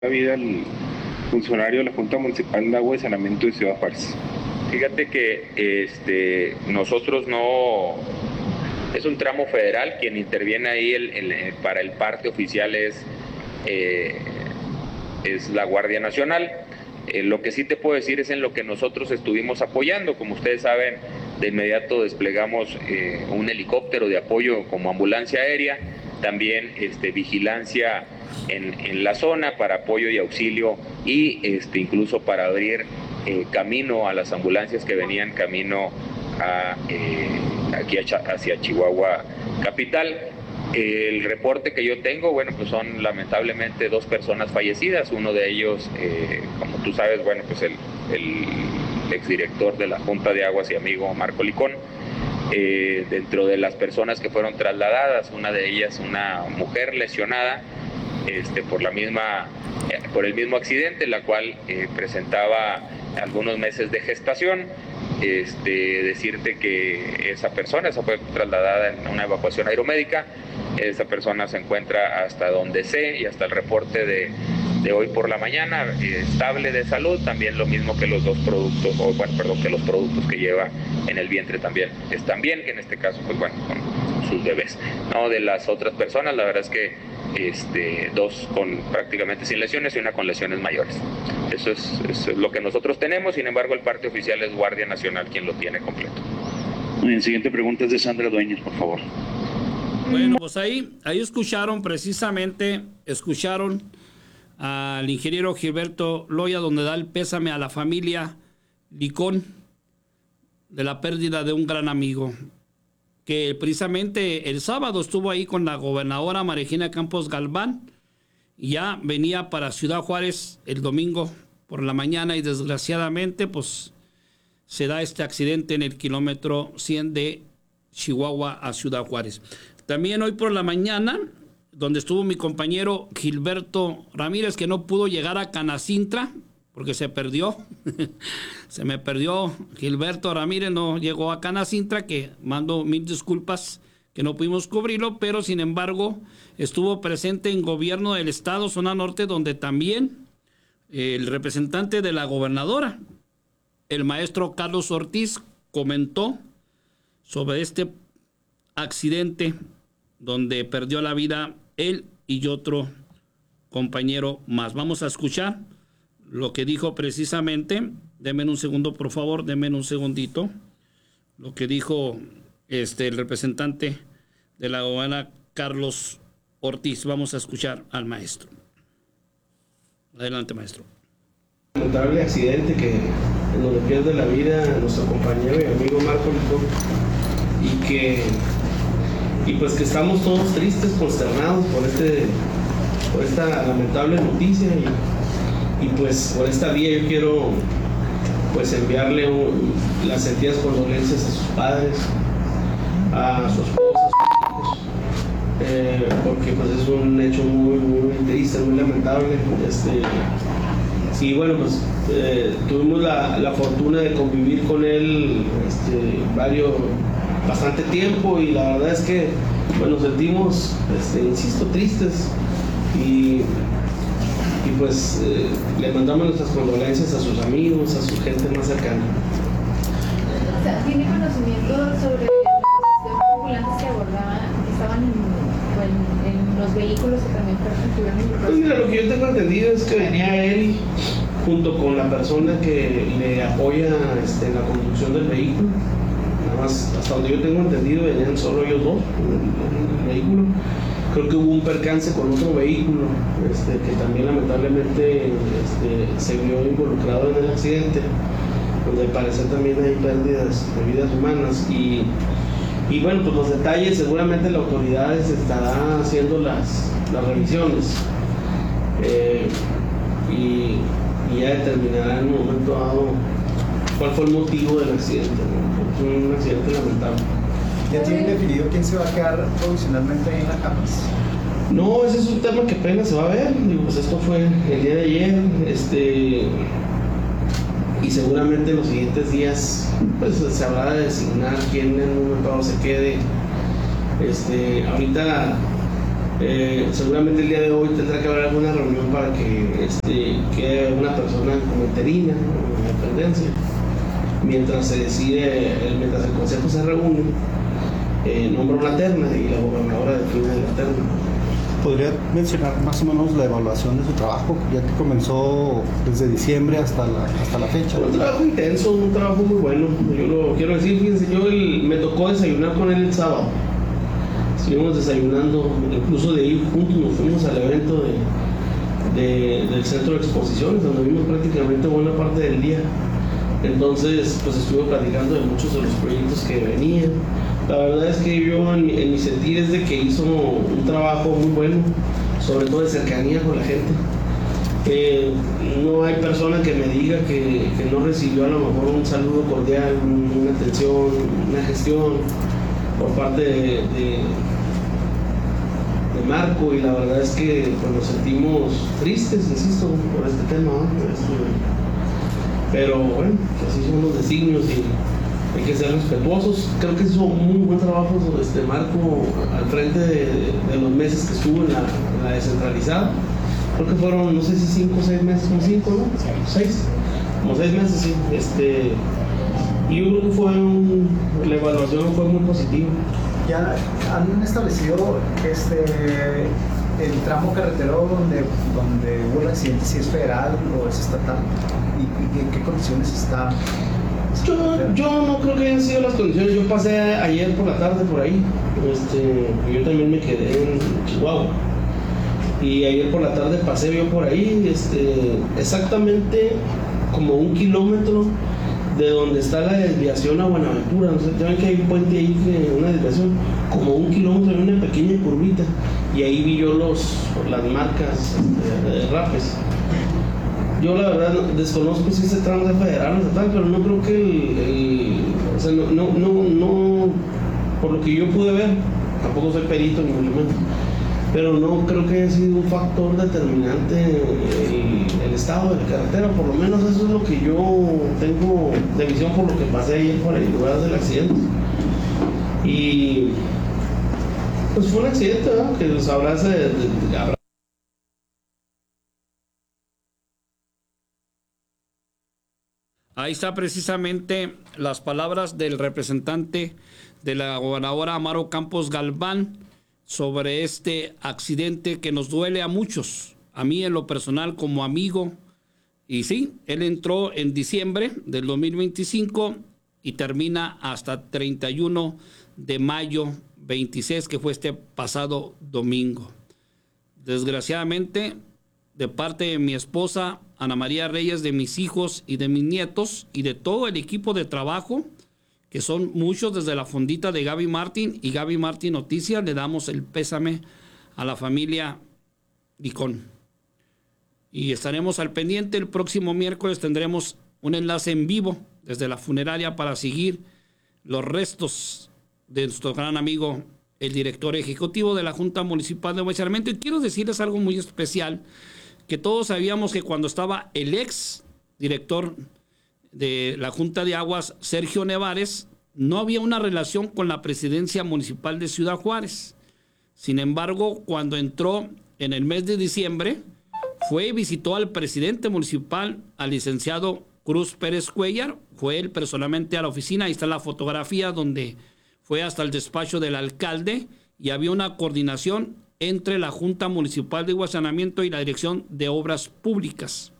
la vida el funcionario de la Junta Municipal de Agua y Saneamiento de Ciudad Juárez? Fíjate que nosotros no, es un tramo federal, quien interviene ahí para el parte oficial es la Guardia Nacional. Lo que sí te puedo decir es en lo que nosotros estuvimos apoyando. Como ustedes saben, de inmediato desplegamos un helicóptero de apoyo como ambulancia aérea, también vigilancia en la zona para apoyo y auxilio y incluso para abrir camino a las ambulancias que venían camino aquí hacia Chihuahua capital. El reporte que yo tengo, bueno, pues son lamentablemente 2 personas fallecidas. Uno de ellos, como tú sabes, bueno, pues el exdirector de la Junta de Aguas y amigo Marco Licón. Dentro de las personas que fueron trasladadas, una de ellas una mujer lesionada por el mismo accidente, la cual presentaba algunos meses de gestación. Decirte que esa fue trasladada en una evacuación aeromédica. Esa persona se encuentra, hasta donde sé y hasta el reporte de hoy por la mañana, estable de salud. También lo mismo que los que los productos que lleva en el vientre también están bien, que en este caso, pues bueno, con sus bebés. No, de las otras personas, la verdad es que 2 con prácticamente sin lesiones y una con lesiones mayores. Eso es lo que nosotros tenemos. Sin embargo, el parte oficial es Guardia Nacional quien lo tiene completo. Muy bien, siguiente pregunta es de Sandra Dueñas, por favor. Bueno, pues ahí escucharon al ingeniero Gilberto Loya, donde da el pésame a la familia Licón de la pérdida de un gran amigo, que precisamente el sábado estuvo ahí con la gobernadora María Regina Campos Galván, y ya venía para Ciudad Juárez el domingo por la mañana, y desgraciadamente pues se da este accidente en el kilómetro 100 de Chihuahua a Ciudad Juárez. También hoy por la mañana, donde estuvo mi compañero Gilberto Ramírez, que no pudo llegar a Canacintra porque se perdió. Se me perdió Gilberto Ramírez, no llegó a Canacintra, que mando 1000 disculpas que no pudimos cubrirlo, pero sin embargo estuvo presente en Gobierno del Estado, Zona Norte, donde también el representante de la gobernadora, el maestro Carlos Ortiz, comentó sobre este accidente donde perdió la vida él y otro compañero más. Vamos a escuchar lo que dijo precisamente. Denme un segundo, por favor, denme un segundito. Lo que dijo el representante de la gobernadora, Carlos Ortiz. Vamos a escuchar al maestro. Adelante, maestro. Lamentable accidente en donde pierde la vida nuestro compañero y amigo Marco Licón, y pues que estamos todos tristes, consternados por esta lamentable noticia, y pues por esta vía yo quiero pues enviarle las sentidas condolencias a sus padres, a su esposa, a sus hijos, porque pues es un hecho muy, muy triste, muy lamentable. Y bueno, pues tuvimos la fortuna de convivir con él bastante tiempo, y la verdad es que bueno, nos sentimos, insisto, tristes, y pues le mandamos nuestras condolencias a sus amigos, a su gente más cercana. O sea, ¿tiene conocimiento sobre los ambulantes que estaban en los vehículos que también estuvieron en? Pues mira, lo que yo tengo entendido es que venía él junto con la persona que le apoya en la conducción del vehículo. Nada más, hasta donde yo tengo entendido, venían solo ellos dos en el vehículo. Creo que hubo un percance con otro vehículo que también lamentablemente se vio involucrado en el accidente, donde al parecer también hay pérdidas de vidas humanas, y bueno, pues los detalles seguramente la autoridad estará haciendo las revisiones, y ya determinará en un momento dado cuál fue el motivo del accidente, ¿no? Fue un accidente lamentable. ¿Ya tienen definido quién se va a quedar provisionalmente ahí en las camas? No, ese es un tema que apenas se va a ver. Digo, pues esto fue el día de ayer, y seguramente en los siguientes días pues se habrá de designar quién en un momento dado se quede. Ahorita Seguramente el día de hoy tendrá que haber alguna reunión para que quede una persona como interina, ¿no?, en la dependencia. Mientras se decide, mientras el consejo se reúne, nombra una terna y la gobernadora define la terna. ¿Podría mencionar más o menos la evaluación de su trabajo? Ya que comenzó desde diciembre hasta la fecha. Un trabajo intenso, un trabajo muy bueno. Yo lo quiero decir, fíjense, me tocó desayunar con él el sábado. Estuvimos desayunando, incluso de ir juntos, nos fuimos al evento del centro de exposiciones, donde vimos prácticamente buena parte del día. Entonces, pues estuve platicando de muchos de los proyectos que venían. La verdad es que yo en mi sentir es de que hizo un trabajo muy bueno, sobre todo de cercanía con la gente. No hay persona que me diga que no recibió a lo mejor un saludo cordial, una atención, una gestión por parte de Marco, y la verdad es que pues, nos sentimos tristes, insisto, por este tema, ¿no? Pero bueno, así son los designios y hay que ser respetuosos. Creo que hizo un muy buen trabajo Marco al frente de los meses que estuvo en la descentralizada. Creo que fueron, no sé si 5 o 6 meses, como 5, ¿no? 6, como 6 meses, sí. Y yo creo que la evaluación fue muy positiva. ¿Ya han establecido el tramo carretero donde hubo el accidente, si es federal o es estatal? ¿Y en qué condiciones está? Yo no creo que hayan sido las condiciones. Yo pasé ayer por la tarde por ahí. Yo también me quedé en Chihuahua. Y ayer por la tarde pasé yo por ahí, exactamente como 1 kilómetro de donde está la desviación a Buenaventura. Ya ven que hay un puente ahí, una desviación, como 1 kilómetro, hay una pequeña curvita. Y ahí vi yo las marcas de rapes. Yo la verdad desconozco si ese tramo es federal o estatal, pero no creo que o sea, no, por lo que yo pude ver, tampoco soy perito ni mucho menos, pero no creo que haya sido un factor determinante el estado de la carretera. Por lo menos eso es lo que yo tengo de visión por lo que pasé ayer por el lugar del accidente. Y pues fue un accidente, ¿no?, que los abraza Ahí está precisamente las palabras del representante de la gobernadora Amaro Campos Galván sobre este accidente que nos duele a muchos, a mí en lo personal como amigo. Y sí, él entró en diciembre del 2025 y termina hasta 31 de mayo 26, que fue este pasado domingo. Desgraciadamente, de parte de mi esposa Ana María Reyes, de mis hijos y de mis nietos y de todo el equipo de trabajo, que son muchos desde la fondita de Gaby Martín y Gaby Martín Noticias, le damos el pésame a la familia Licón. Y estaremos al pendiente. El próximo miércoles tendremos un enlace en vivo desde la funeraria para seguir los restos de nuestro gran amigo, el director ejecutivo de la Junta Municipal de Huachinango. Y quiero decirles algo muy especial, que todos sabíamos que cuando estaba el ex director de la Junta de Aguas, Sergio Nevares, no había una relación con la presidencia municipal de Ciudad Juárez. Sin embargo, cuando entró en el mes de diciembre, fue y visitó al presidente municipal, al licenciado Cruz Pérez Cuellar. Fue él personalmente a la oficina. Ahí está la fotografía donde fue hasta el despacho del alcalde y había una coordinación entre la Junta Municipal de Huachinango y la Dirección de Obras Públicas.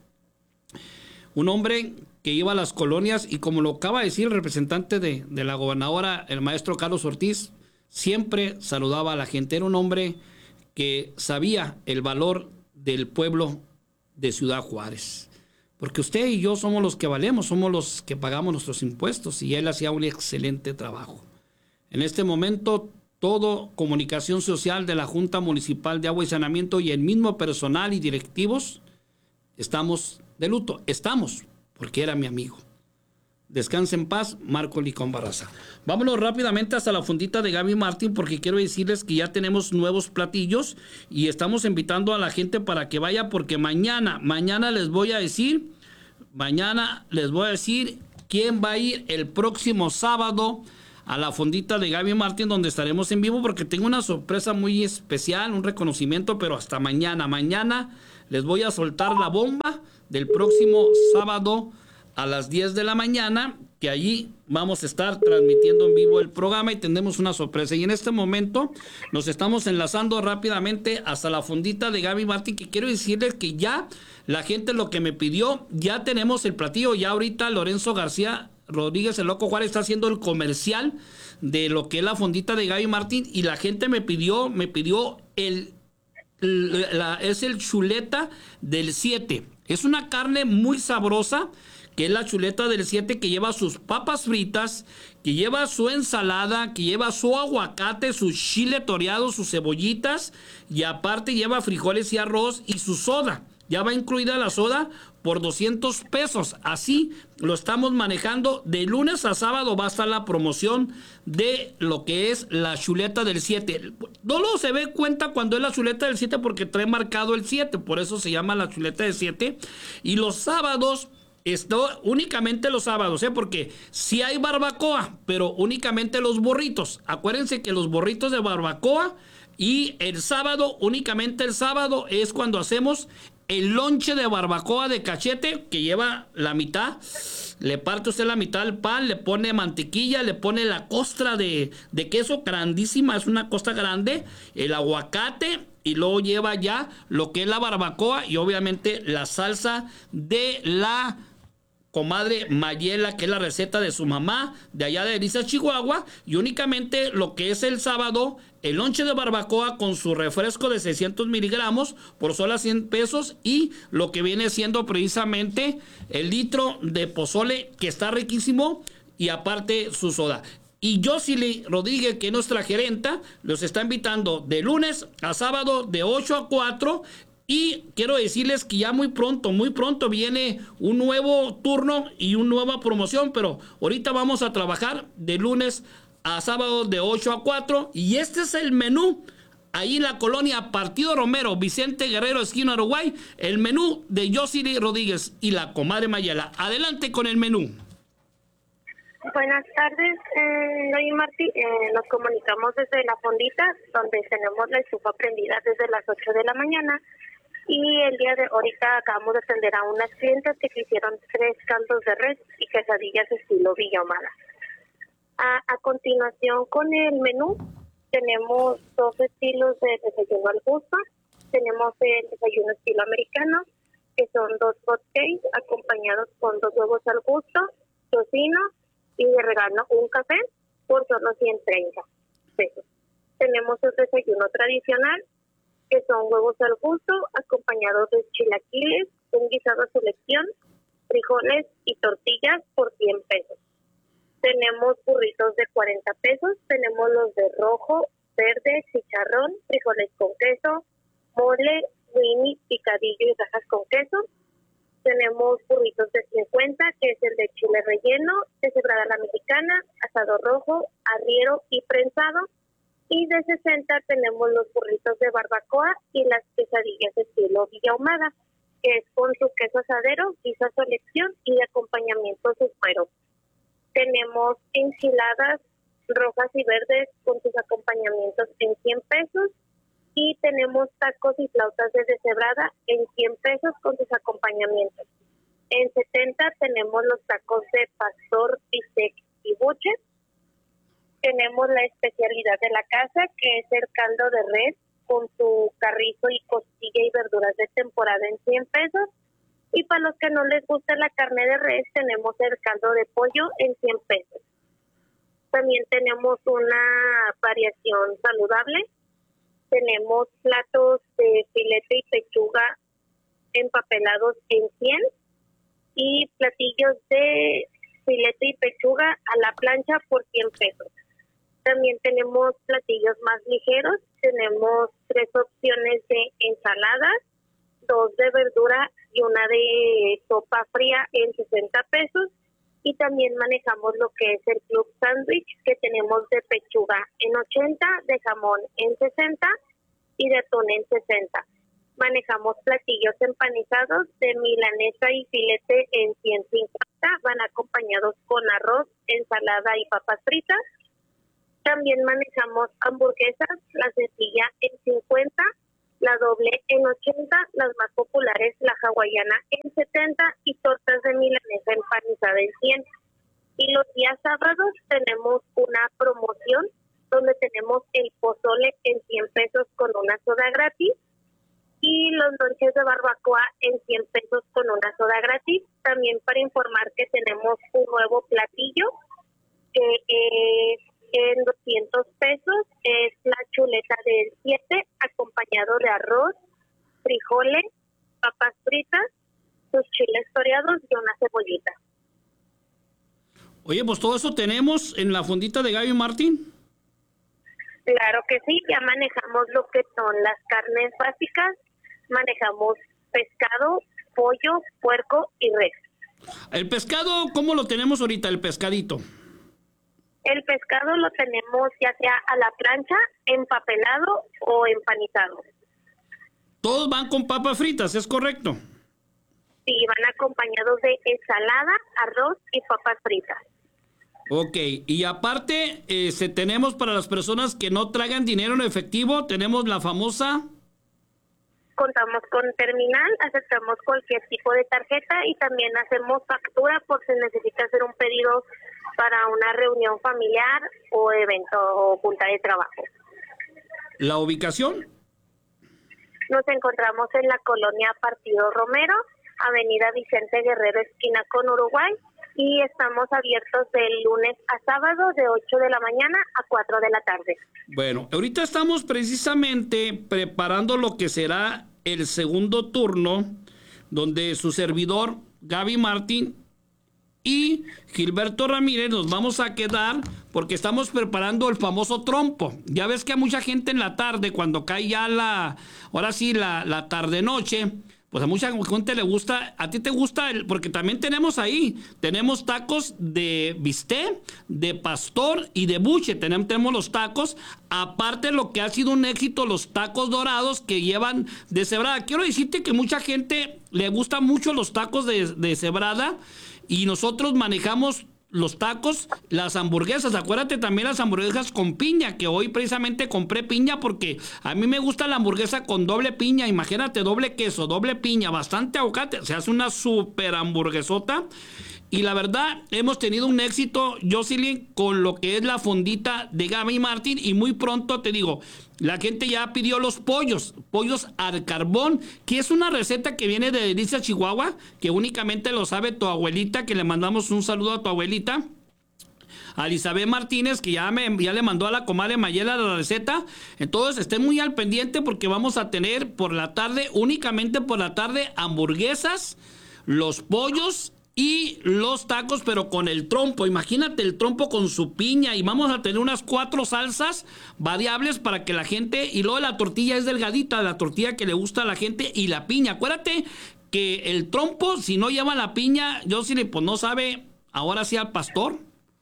Un hombre que iba a las colonias y, como lo acaba de decir el representante de la gobernadora, el maestro Carlos Ortiz, siempre saludaba a la gente. Era un hombre que sabía el valor del pueblo de Ciudad Juárez. Porque usted y yo somos los que valemos, somos los que pagamos nuestros impuestos, y él hacía un excelente trabajo. En este momento, todo comunicación social de la Junta Municipal de Agua y Saneamiento y el mismo personal y directivos estamos de luto. Estamos, porque era mi amigo. Descanse en paz, Marco Licón Barraza. Vámonos rápidamente hasta la fundita de Gaby Martín, porque quiero decirles que ya tenemos nuevos platillos y estamos invitando a la gente para que vaya, porque mañana les voy a decir quién va a ir el próximo sábado a la fondita de Gaby Martín, donde estaremos en vivo, porque tengo una sorpresa muy especial, un reconocimiento, pero hasta mañana. Mañana les voy a soltar la bomba del próximo sábado a las 10 de la mañana, que allí vamos a estar transmitiendo en vivo el programa y tendremos una sorpresa. Y en este momento nos estamos enlazando rápidamente hasta la fondita de Gaby Martín, que quiero decirles que ya la gente lo que me pidió, ya tenemos el platillo, ya ahorita Lorenzo García Rodríguez, el Loco Juárez, está haciendo el comercial de lo que es la fondita de Gaby Martín, y la gente me pidió es el chuleta del 7. Es una carne muy sabrosa, que es la chuleta del 7, que lleva sus papas fritas, que lleva su ensalada, que lleva su aguacate, su chile toreado, sus cebollitas, y aparte lleva frijoles y arroz y su soda. Ya va incluida la soda por 200 pesos. Así lo estamos manejando. De lunes a sábado va a estar la promoción de lo que es la chuleta del 7. No lo se ve cuenta cuando es la chuleta del 7 porque trae marcado el 7. Por eso se llama la chuleta del 7. Y los sábados, únicamente los sábados, porque sí hay barbacoa, pero únicamente los burritos. Acuérdense que los burritos de barbacoa, y el sábado, únicamente el sábado, es cuando hacemos el lonche de barbacoa de cachete, que lleva la mitad. Le parte usted la mitad del pan, le pone mantequilla, le pone la costra de queso grandísima, es una costra grande, el aguacate, y luego lleva ya lo que es la barbacoa y obviamente la salsa de la comadre Mayela, que es la receta de su mamá de allá de Elisa, Chihuahua. Y únicamente lo que es el sábado, el lonche de barbacoa con su refresco de 600 miligramos por solo 100 pesos, y lo que viene siendo precisamente el litro de pozole, que está riquísimo, y aparte su soda. Y Josely Rodríguez, que es nuestra gerenta, los está invitando de lunes a sábado de 8 a 4. Y quiero decirles que ya muy pronto viene un nuevo turno y una nueva promoción, pero ahorita vamos a trabajar de lunes a sábado de 8 a 4. Y este es el menú ahí en la colonia Partido Romero, Vicente Guerrero, esquina Uruguay, el menú de Josely Rodríguez y la comadre Mayela. Adelante con el menú. Buenas tardes, Gaby Martí. Nos comunicamos desde la fondita, donde tenemos la estufa prendida desde las 8 de la mañana. Y el día de ahorita acabamos de atender a unas clientes que quisieron 3 caldos de res y quesadillas estilo Villa Ahumada. A continuación, con el menú, tenemos 2 estilos de desayuno al gusto. Tenemos el desayuno estilo americano, que son 2 hot cakes acompañados con 2 huevos al gusto, tocino y de regalo un café por solo 130 pesos. Tenemos el desayuno tradicional, que son huevos al gusto acompañados de chilaquiles, un guisado a selección, frijoles y tortillas por 100 pesos. Tenemos burritos de 40 pesos, tenemos los de rojo, verde, chicharrón, frijoles con queso, mole, mini, picadillo y rajas con queso. Tenemos burritos de 50, que es el de chile relleno, deshebrada a la mexicana, asado rojo, arriero y prensado. Y de 60 tenemos los burritos de barbacoa y las quesadillas estilo Villa Ahumada, que es con su queso asadero, guisa selección y de acompañamiento su cuero. Tenemos enchiladas rojas y verdes con sus acompañamientos en 100 pesos. Y tenemos tacos y flautas de deshebrada en 100 pesos con sus acompañamientos. En 70 tenemos los tacos de pastor, bistec y buche. Tenemos la especialidad de la casa, que es el caldo de res con su carrizo y costilla y verduras de temporada en 100 pesos. Y para los que no les gusta la carne de res, tenemos el caldo de pollo en 100 pesos. También tenemos una variación saludable. Tenemos platos de filete y pechuga empapelados en 100 y platillos de filete y pechuga a la plancha por 100 pesos. También tenemos platillos más ligeros. Tenemos 3 opciones de ensaladas, 2 de verdura y una de sopa fría en 60 pesos. Y también manejamos lo que es el club sándwich, que tenemos de pechuga en 80, de jamón en 60 y de atún en 60. Manejamos platillos empanizados de milanesa y filete en 150, van acompañados con arroz, ensalada y papas fritas. También manejamos hamburguesas, la sencilla en 50, la doble en 80, las más populares, la hawaiana en 70 y tortas de milanesa empanizada en 100. Y los días sábados tenemos una promoción donde tenemos el pozole en 100 pesos con una soda gratis y los lonches de barbacoa en 100 pesos con una soda gratis. También para informar que tenemos un nuevo platillo que es en 200 pesos, es la chuleta del 7 acompañado de arroz, frijoles, papas fritas, sus chiles toreados y una cebollita. Oye, pues todo eso tenemos en la fondita de Gaby Martín. Claro que sí, ya manejamos lo que son las carnes básicas, manejamos pescado, pollo, puerco y res. El pescado, ¿cómo lo tenemos ahorita, el pescadito? El pescado lo tenemos ya sea a la plancha, empapelado o empanizado. Todos van con papas fritas, ¿es correcto? Sí, van acompañados de ensalada, arroz y papas fritas. Ok, y aparte, tenemos para las personas que no traigan dinero en efectivo, tenemos la famosa... Contamos con terminal, aceptamos cualquier tipo de tarjeta y también hacemos factura por si necesita hacer un pedido para una reunión familiar o evento o junta de trabajo. ¿La ubicación? Nos encontramos en la colonia Partido Romero, avenida Vicente Guerrero, esquina con Uruguay, y estamos abiertos de lunes a sábado de 8 de la mañana a 4 de la tarde. Bueno, ahorita estamos precisamente preparando lo que será el segundo turno, donde su servidor, Gaby Martín, y Gilberto Ramírez nos vamos a quedar porque estamos preparando el famoso trompo. Ya ves que a mucha gente en la tarde, cuando cae ya la tarde-noche, pues a mucha gente le gusta. ¿A ti te gusta? Porque también tenemos tacos de bistec, de pastor y de buche. Tenemos los tacos. Aparte, lo que ha sido un éxito, los tacos dorados que llevan de cebrada. Quiero decirte que mucha gente le gusta mucho los tacos de cebrada y nosotros manejamos los tacos, las hamburguesas. Acuérdate también las hamburguesas con piña, que hoy precisamente compré piña porque a mí me gusta la hamburguesa con doble piña. Imagínate, doble queso, doble piña, bastante aguacate. Se hace una super hamburguesota. Y la verdad, hemos tenido un éxito, Jocelyn, con lo que es la fondita de Gaby Martín. Y muy pronto, te digo, la gente ya pidió los pollos al carbón, que es una receta que viene de Delicia, Chihuahua, que únicamente lo sabe tu abuelita, que le mandamos un saludo a tu abuelita. A Elizabeth Martínez, que ya le mandó a la comadre Mayela la receta. Entonces estén muy al pendiente porque vamos a tener por la tarde, únicamente por la tarde, hamburguesas, los pollos y los tacos, pero con el trompo. Imagínate el trompo con su piña, y vamos a tener unas 4 salsas variables para que la gente, y luego la tortilla es delgadita, la tortilla que le gusta a la gente, y la piña. Acuérdate que el trompo, si no lleva la piña, yo sí, pues no sabe, ahora sí, al pastor.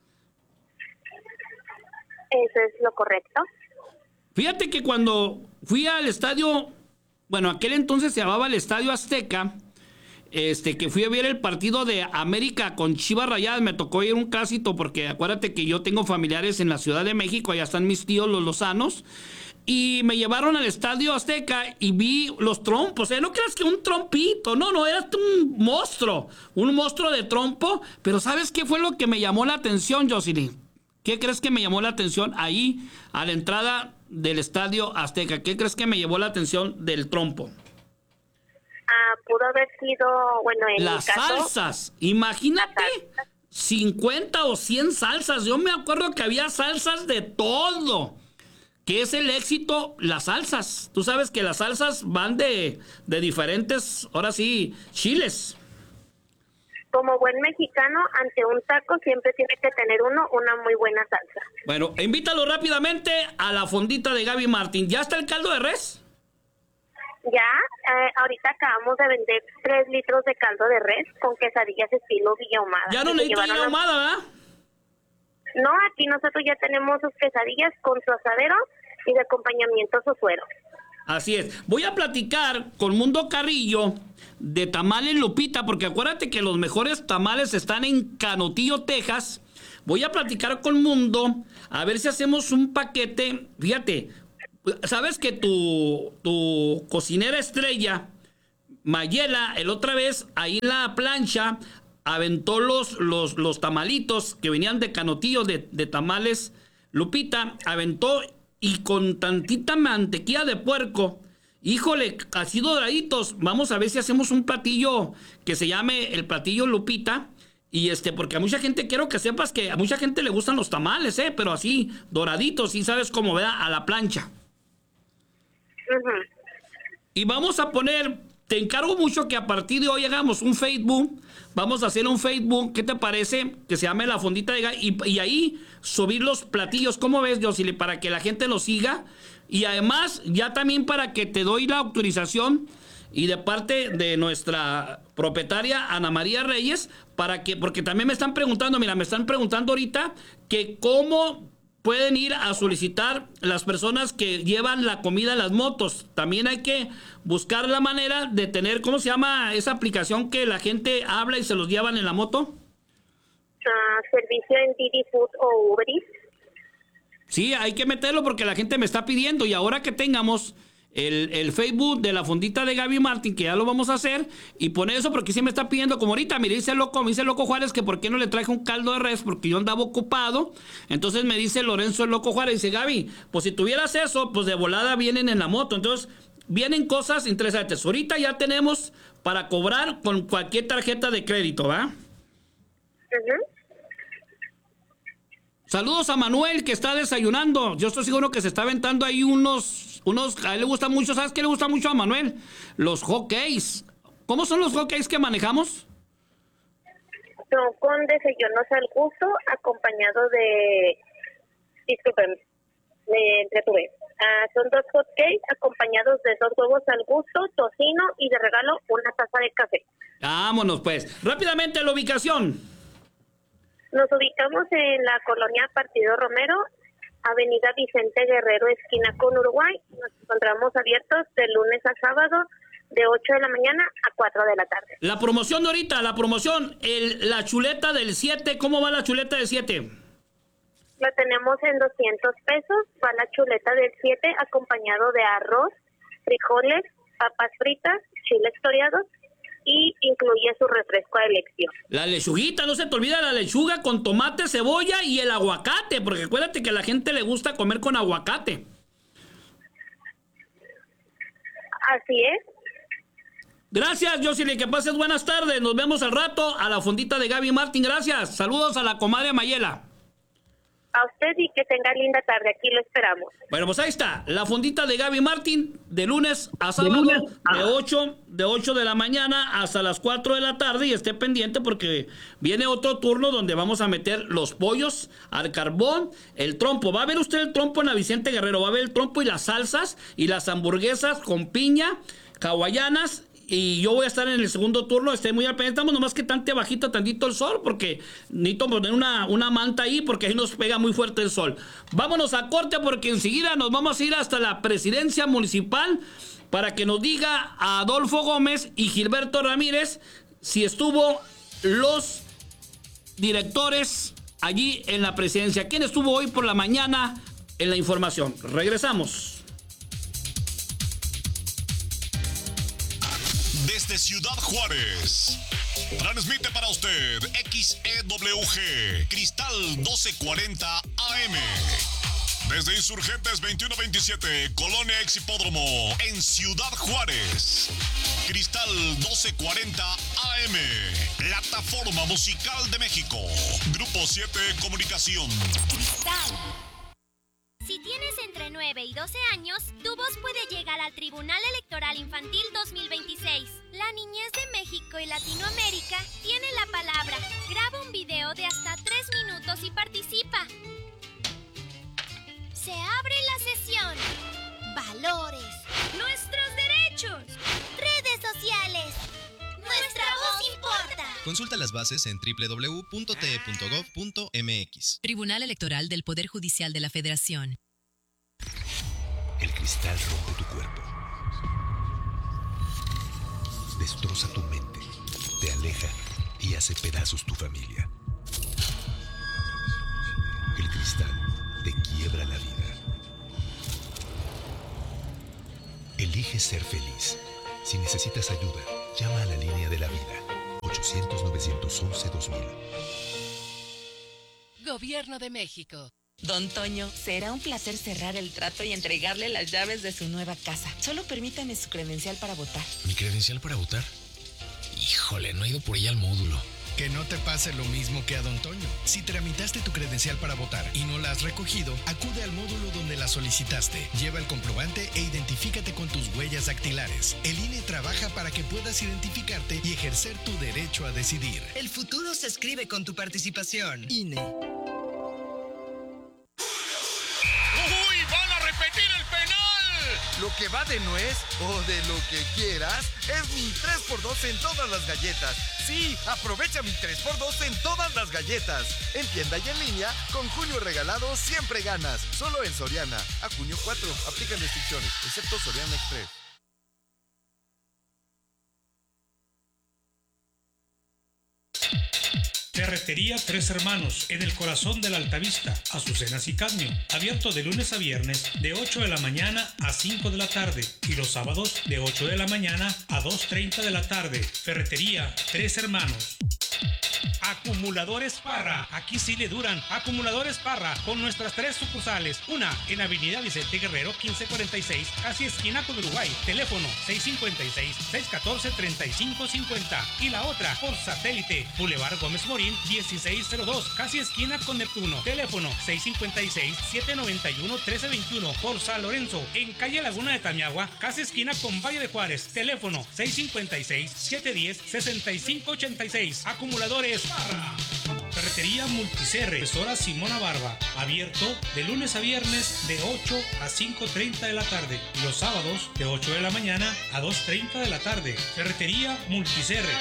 Eso es lo correcto. Fíjate que cuando fui al estadio, bueno, aquel entonces se llamaba el Estadio Azteca, que fui a ver el partido de América con Chivas Rayadas, me tocó ir un clásico porque acuérdate que yo tengo familiares en la Ciudad de México, allá están mis tíos los lozanos, y me llevaron al Estadio Azteca y vi los trompos. No creas que un trompito, no, era un monstruo de trompo. Pero ¿sabes qué fue lo que me llamó la atención, Jocelyn? ¿Qué crees que me llamó la atención ahí a la entrada del Estadio Azteca? ¿Qué crees que me llevó la atención del trompo? Pudo haber sido, bueno, en las mi caso, salsas. Imagínate, 50 o 100 salsas. Yo me acuerdo que había salsas de todo. ¿Qué es el éxito? Las salsas. Tú sabes que las salsas van de diferentes, ahora sí, chiles. Como buen mexicano, ante un taco siempre tiene que tener una muy buena salsa. Bueno, invítalo rápidamente a la fondita de Gaby Martín. ¿Ya está el caldo de res? Ya, ahorita acabamos de vender 3 litros de caldo de res con quesadillas estilo Villa Ahumada. Ya no necesito Villa Ahumada, ¿verdad? No, aquí nosotros ya tenemos sus quesadillas con su asadero y de acompañamiento su suero. Así es. Voy a platicar con Mundo Carrillo de Tamales Lupita, porque acuérdate que los mejores tamales están en Canutillo, Texas. voy a platicar con Mundo, a ver si hacemos un paquete. Fíjate, sabes que tu cocinera estrella, Mayela, el otra vez, ahí en la plancha, aventó los tamalitos que venían de Canotillo, de tamales. Lupita aventó y con tantita mantequilla de puerco, híjole, así doraditos. Vamos a ver si hacemos un platillo que se llame el platillo Lupita. Y porque a mucha gente, quiero que sepas que a mucha gente le gustan los tamales, pero así, doraditos, y sabes cómo, ¿verdad? A la plancha. Y vamos a poner, te encargo mucho que a partir de hoy hagamos un Facebook. Vamos a hacer un Facebook, ¿qué te parece? Que se llame La Fondita de Gaby, y ahí subir los platillos. ¿Cómo ves, Josely? Para que la gente lo siga. Y además, ya también para que te doy la autorización y de parte de nuestra propietaria Ana María Reyes, porque también me están preguntando, mira, me están preguntando ahorita que cómo pueden ir a solicitar las personas que llevan la comida en las motos. También hay que buscar la manera de tener, ¿cómo se llama esa aplicación que la gente habla y se los llevan en la moto? Servicio en Didi Food o Uber Eats. Sí, hay que meterlo porque la gente me está pidiendo, y ahora que tengamos el Facebook de La Fondita de Gaby Martín, que ya lo vamos a hacer, y poner eso porque sí me está pidiendo, como ahorita, mire, me dice el Loco Juárez que por qué no le traje un caldo de res, porque yo andaba ocupado. Entonces me dice Lorenzo el Loco Juárez, dice, Gaby, pues si tuvieras eso, pues de volada vienen en la moto. Entonces vienen cosas interesantes. Ahorita ya tenemos para cobrar con cualquier tarjeta de crédito, ¿va? Saludos a Manuel, que está desayunando. Yo estoy seguro que se está aventando ahí unos, a él le gusta mucho, ¿sabes qué le gusta mucho a Manuel? Los hotcakes. ¿Cómo son los hotcakes que manejamos? Son con desayunos al gusto, acompañado de... Disculpen, me entretuve. Son 2 hotcakes acompañados de 2 huevos al gusto, tocino y de regalo una taza de café. Vámonos pues. Rápidamente la ubicación. Nos ubicamos en la colonia Partido Romero, avenida Vicente Guerrero, esquina con Uruguay. Nos encontramos abiertos de lunes a sábado, de 8 de la mañana a 4 de la tarde. La promoción de ahorita, la chuleta del 7, ¿cómo va la chuleta del 7? La tenemos en 200 pesos, va la chuleta del 7 acompañado de arroz, frijoles, papas fritas, chiles toreados, y incluye su refresco de elección. La lechuguita, no se te olvida la lechuga con tomate, cebolla y el aguacate, porque acuérdate que a la gente le gusta comer con aguacate. Así es. Gracias, Josely, que pases buenas tardes. Nos vemos al rato a La Fondita de Gaby Martín. Gracias. Saludos a la comadre Mayela. A usted y que tenga linda tarde. Aquí lo esperamos. Bueno, pues ahí está. La Fondita de Gaby Martín, de lunes a sábado, de 8 de la mañana hasta las 4 de la tarde. Y esté pendiente porque viene otro turno donde vamos a meter los pollos al carbón, el trompo. Va a ver usted el trompo en la Vicente Guerrero. Va a ver el trompo y las salsas y las hamburguesas con piña, hawaianas. Y yo voy a estar en el segundo turno, esté muy al pendiente. Estamos nomás que tante bajito tantito el sol, porque necesito poner una manta ahí, porque ahí nos pega muy fuerte el sol. Vámonos a corte, porque enseguida nos vamos a ir hasta la presidencia municipal para que nos diga a Adolfo Gómez y Gilberto Ramírez si estuvo los directores allí en la presidencia. ¿Quién estuvo hoy por la mañana en la información? Regresamos. Desde Ciudad Juárez, transmite para usted XEWG, Cristal 1240 AM. Desde Insurgentes 2127, Colonia Exhipódromo, en Ciudad Juárez. Cristal 1240 AM, Plataforma Musical de México. Grupo 7 Comunicación. Cristal. Si tienes entre 9 y 12 años, tu voz puede llegar al Tribunal Electoral Infantil 2026. La niñez de México y Latinoamérica tiene la palabra. Graba un video de hasta 3 minutos y participa. Se abre la sesión. Valores. Nuestros derechos. Redes sociales. Nuestra voz importa. Consulta las bases en www.te.gov.mx. Tribunal Electoral del Poder Judicial de la Federación. El cristal rompe tu cuerpo. Destroza tu mente, te aleja y hace pedazos tu familia. cristal te quiebra la vida. Elige ser feliz. Si necesitas ayuda, llama a la línea de la vida. 800-911-2000. Gobierno de México. Don Toño, será un placer cerrar el trato y entregarle las llaves de su nueva casa. Solo permítame su credencial para votar. ¿Mi credencial para votar? Híjole, no he ido por ella al módulo. Que no te pase lo mismo que a Don Toño. Si tramitaste tu credencial para votar y no la has recogido, acude al módulo donde la solicitaste. Lleva el comprobante e identifícate con tus huellas dactilares. El INE trabaja para que puedas identificarte y ejercer tu derecho a decidir. El futuro se escribe con tu participación. INE. Lo que va de nuez o de lo que quieras es mi 3x2 en todas las galletas. Sí, aprovecha mi 3x2 en todas las galletas. En tienda y en línea, con junio regalado siempre ganas. Solo en Soriana. A junio 4, aplican restricciones, excepto Soriana Express. Ferretería Tres Hermanos, en el corazón de la Altavista, Azucenas y Cadmio. Abierto de lunes a viernes, de 8 de la mañana a 5 de la tarde. Y los sábados, de 8 de la mañana a 2:30 de la tarde. Ferretería Tres Hermanos. Acumuladores Parra, aquí sí le duran. Acumuladores Parra, con nuestras 3 sucursales. Una en Avenida Vicente Guerrero 1546, casi esquina con Uruguay. Teléfono 656-614-3550. Y la otra por satélite, Boulevard Gómez Morín 1602, casi esquina con Neptuno. Teléfono 656-791-1321. Por San Lorenzo, en calle Laguna de Tamiagua, casi esquina con Valle de Juárez. Teléfono 656-710-6586. Acumuladores Parra. Ferretería Multicerre, profesora Simona Barba, abierto de lunes a viernes de 8 a 5:30 de la tarde y los sábados de 8 de la mañana a 2:30 de la tarde. Ferretería Multicerre.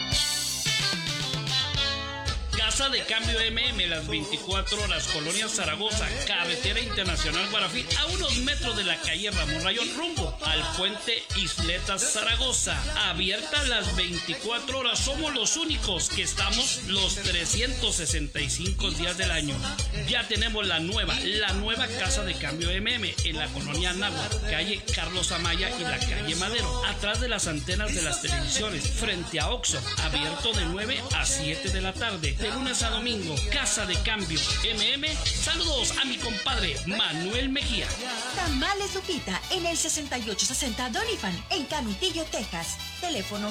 Casa de Cambio MM, las 24 horas, Colonia Zaragoza, Carretera Internacional Guarafí, a unos metros de la calle Ramón Rayón, rumbo al puente Isletas Zaragoza. Abierta las 24 horas, somos los únicos que estamos los 365 días del año. Ya tenemos la nueva Casa de Cambio MM en la Colonia Anáhuac, calle Carlos Amaya y la calle Madero, atrás de las antenas de las televisiones, frente a Oxxo, abierto de 9 a 7 de la tarde. De lunes a domingo, Casa de Cambio MM. Saludos a mi compadre Manuel Mejía. Tamales Lupita en el 6860 Doniphan en Canutillo, Texas. Teléfono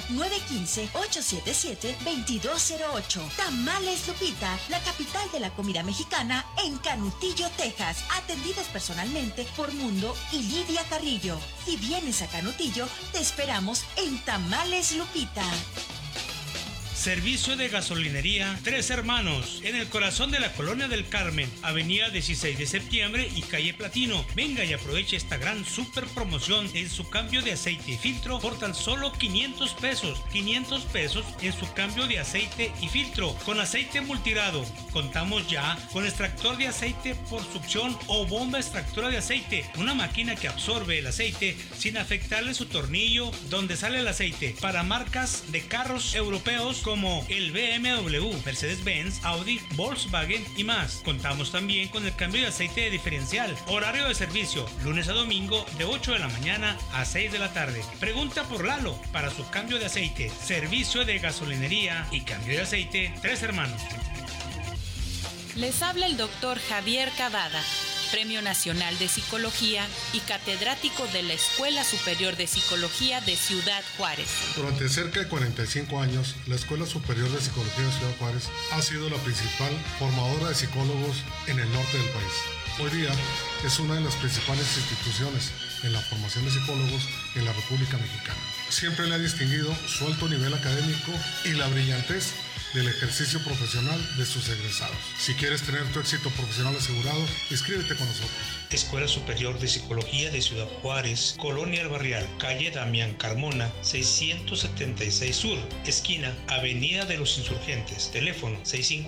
915-877-2208. Tamales Lupita, la capital de la comida mexicana en Canutillo, Texas. Atendidos personalmente por Mundo y Lidia Carrillo. Si vienes a Canutillo, te esperamos en Tamales Lupita. Servicio de gasolinería Tres Hermanos, en el corazón de la Colonia del Carmen, avenida 16 de septiembre y calle Platino. Venga y aproveche esta gran super promoción en su cambio de aceite y filtro por tan solo 500 pesos. 500 pesos en su cambio de aceite y filtro con aceite multirado. Contamos ya con extractor de aceite por succión o bomba extractora de aceite, una máquina que absorbe el aceite sin afectarle su tornillo donde sale el aceite, para marcas de carros europeos como el BMW, Mercedes-Benz, Audi, Volkswagen y más. Contamos también con el cambio de aceite de diferencial. Horario de servicio, lunes a domingo de 8 de la mañana a 6 de la tarde. Pregunta por Lalo para su cambio de aceite. Servicio de gasolinería y cambio de aceite Tres Hermanos. Les habla el doctor Javier Cavada, Premio Nacional de Psicología y catedrático de la Escuela Superior de Psicología de Ciudad Juárez. Durante cerca de 45 años, la Escuela Superior de Psicología de Ciudad Juárez ha sido la principal formadora de psicólogos en el norte del país. Hoy día es una de las principales instituciones en la formación de psicólogos en la República Mexicana. Siempre le ha distinguido su alto nivel académico y la brillantez del ejercicio profesional de sus egresados. Si quieres tener tu éxito profesional asegurado, inscríbete con nosotros. Escuela Superior de Psicología de Ciudad Juárez, Colonia El Barrial, calle Damián Carmona, 676 Sur, esquina Avenida de los Insurgentes. Teléfono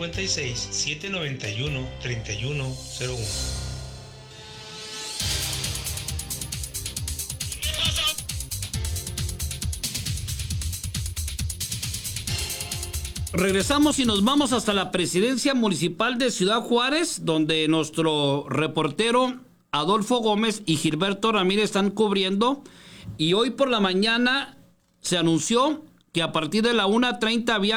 656-791-3101. Regresamos y nos vamos hasta la presidencia municipal de Ciudad Juárez, donde nuestro reportero Adolfo Gómez y Gilberto Ramírez están cubriendo. Y hoy por la mañana se anunció que a partir de la 1:30 había